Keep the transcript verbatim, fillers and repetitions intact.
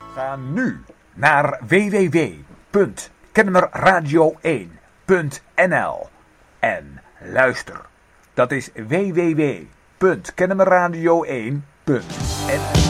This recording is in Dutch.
Ga nu naar w w w punt kennemerradio één punt n l en luister. Dat is w w w punt kennemerradio één punt n l.